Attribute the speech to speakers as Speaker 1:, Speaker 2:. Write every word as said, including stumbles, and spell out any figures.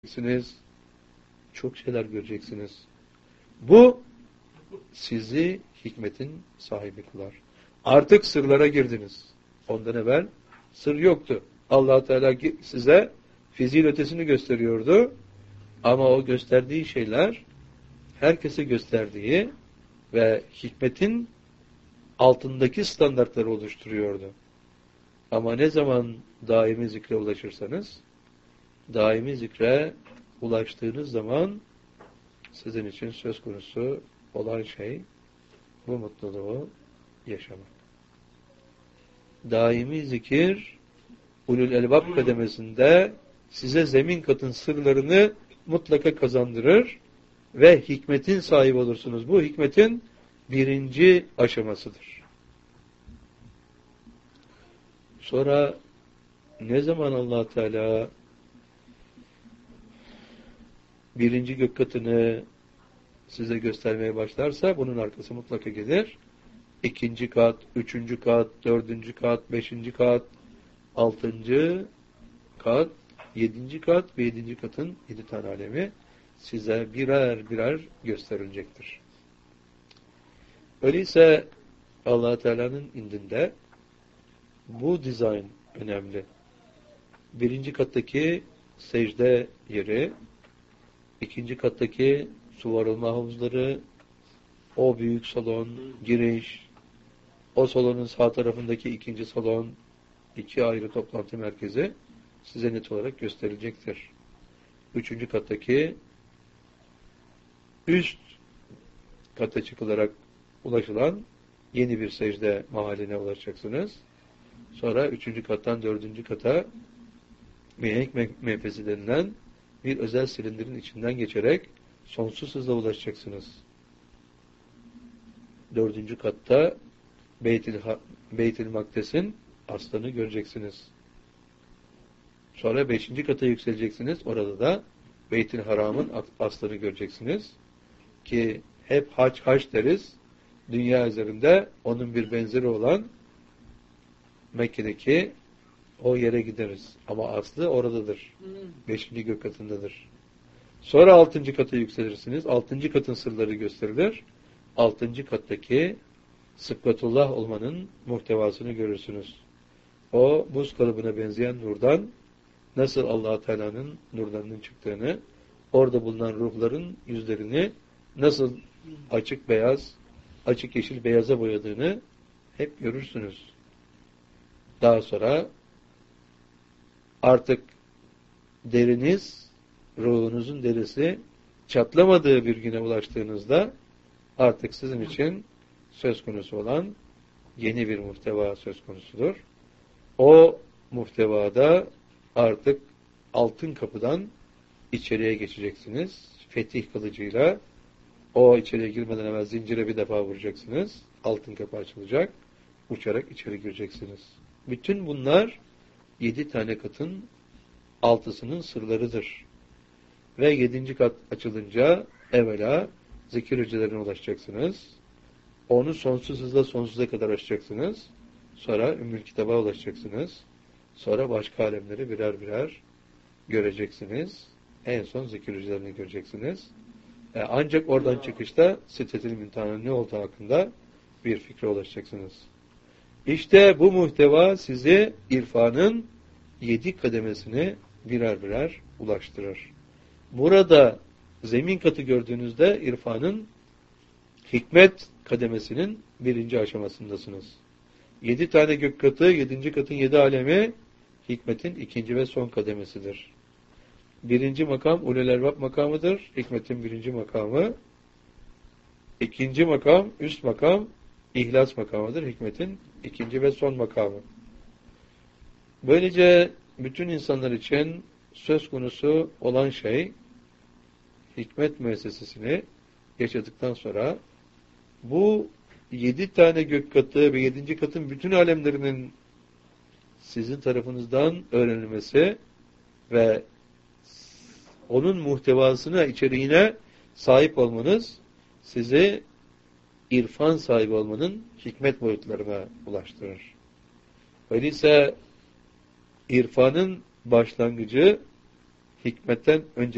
Speaker 1: göreceksiniz. Çok şeyler göreceksiniz. Bu sizi hikmetin sahibi kılar. Artık sırlara girdiniz. Ondan evvel sır yoktu. Allah Teala size fiziğin ötesini gösteriyordu. Ama o gösterdiği şeyler herkese gösterdiği ve hikmetin altındaki standartları oluşturuyordu. Ama ne zaman daimi zikre ulaşırsanız, daimi zikre ulaştığınız zaman sizin için söz konusu olan şey bu mutluluğu yaşamak. Daimi zikir ulul elbab kademesinde size zemin katın sırlarını mutlaka kazandırır ve hikmetin sahibi olursunuz. Bu hikmetin birinci aşamasıdır. Sonra ne zaman Allah Teala birinci gök katını size göstermeye başlarsa bunun arkası mutlaka gelir. İkinci kat, üçüncü kat, dördüncü kat, beşinci kat, altıncı kat, yedinci kat ve yedinci katın yedi tane alemi size birer birer gösterilecektir. Öyleyse Allah Teala'nın indinde bu dizayn önemli. Birinci kattaki secde yeri, ikinci kattaki su varılma havuzları, o büyük salon, giriş, o salonun sağ tarafındaki ikinci salon, iki ayrı toplantı merkezi size net olarak gösterilecektir. Üçüncü kattaki üst kata çıkılarak ulaşılan yeni bir secde mahalline ulaşacaksınız. Sonra üçüncü kattan dördüncü kata mihenk menfezi denilen bir özel silindirin içinden geçerek sonsuz hızla ulaşacaksınız. Dördüncü katta Beyt-i Beyt-i Makdes'in aslanı göreceksiniz. Sonra beşinci kata yükseleceksiniz. Orada da Beyt-i Haram'ın aslanı göreceksiniz. Ki hep haç haç deriz. Dünya üzerinde onun bir benzeri olan Mekke'deki o yere gideriz. Ama aslı oradadır. Beşinci gök katındadır. Sonra altıncı kata yükselirsiniz. Altıncı katın sırları gösterilir. Altıncı kattaki sıkkatullah olmanın muhtevasını görürsünüz. O buz kalıbına benzeyen nurdan nasıl Allah Teala'nın nurlarının çıktığını, orada bulunan ruhların yüzlerini nasıl açık beyaz, açık yeşil beyaza boyadığını hep görürsünüz. Daha sonra artık deriniz, ruhunuzun derisi çatlamadığı bir güne ulaştığınızda artık sizin için söz konusu olan yeni bir muhteva söz konusudur. O muhtevada artık altın kapıdan içeriye geçeceksiniz. Fetih kılıcıyla o içeriye girmeden evvel zincire bir defa vuracaksınız. Altın kapı açılacak. Uçarak içeri gireceksiniz. Bütün bunlar yedi tane katın altısının sırlarıdır. Ve yedinci kat açılınca evvela zikir hücrelerine ulaşacaksınız. Onu sonsuz hızla sonsuza kadar açacaksınız. Sonra Ümmül Kitab'a ulaşacaksınız. Sonra başka alemleri birer birer göreceksiniz. En son zikir hücrelerini göreceksiniz. E ancak oradan çıkışta Sidretil Münteha'nın ne olduğu hakkında bir fikre ulaşacaksınız. İşte bu muhteva sizi irfanın yedi kademesini birer birer ulaştırır. Burada zemin katı gördüğünüzde irfanın hikmet kademesinin birinci aşamasındasınız. Yedi tane gök katı, yedinci katın yedi alemi hikmetin ikinci ve son kademesidir. Birinci makam ulul elbab makamıdır. Hikmetin birinci makamı. İkinci makam, üst makam İhlas makamıdır. Hikmetin ikinci ve son makamı. Böylece bütün insanlar için söz konusu olan şey hikmet müessesesini yaşadıktan sonra bu yedi tane gök katı ve yedinci katın bütün alemlerinin sizin tarafınızdan öğrenilmesi ve onun muhtevasına, içeriğine sahip olmanız sizi irfan sahibi olmanın hikmet boyutlarına ulaştırır. Öyleyse irfanın başlangıcı hikmetten önce